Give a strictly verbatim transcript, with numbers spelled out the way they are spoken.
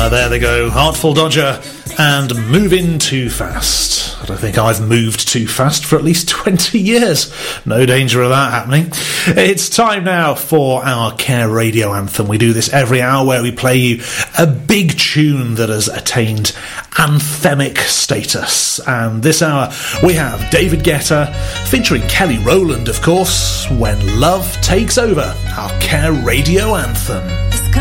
Uh, there they go, Artful Dodger and Moving Too Fast. I don't think I've moved too fast for at least twenty years. No danger of that happening. It's time now for our Care Radio Anthem. We do this every hour where we play you a big tune that has attained anthemic status. And this hour we have David Guetta featuring Kelly Rowland, of course, When Love Takes Over, our Care Radio Anthem.